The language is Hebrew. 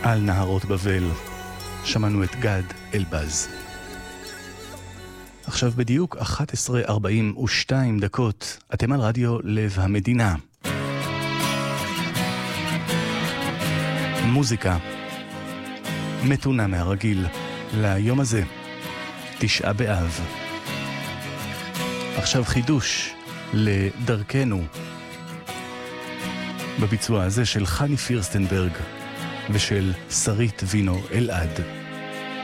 על נהרות בבל. שמענו את גד אלבז. עכשיו בדיוק 11:42 דקות. אתם על רדיו לב המדינה. מוזיקה מתונה מהרגיל ליום הזה, 9 באב. עכשיו חידוש לדרכנו בביצוע הזה של חני פירסטנברג ושל שרית וינו אלעד.